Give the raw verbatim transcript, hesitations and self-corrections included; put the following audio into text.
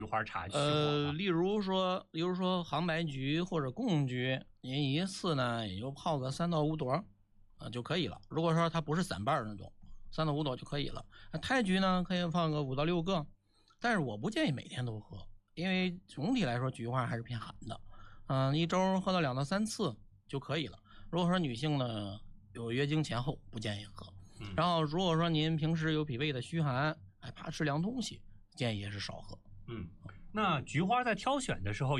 菊花茶去火呃，例如说，例如说杭白菊或者贡菊，您一次呢也就泡个三到五朵啊、呃、就可以了。如果说它不是散瓣那种，三到五朵就可以了。那太菊呢，可以放个五到六个，但是我不建议每天都喝，因为总体来说菊花还是偏寒的。嗯、呃，一周喝到两到三次就可以了。如果说女性呢有月经前后，不建议喝。嗯、然后如果说您平时有脾胃的虚寒，还怕吃凉东西，建议也是少喝。 嗯，那菊花在挑选的时候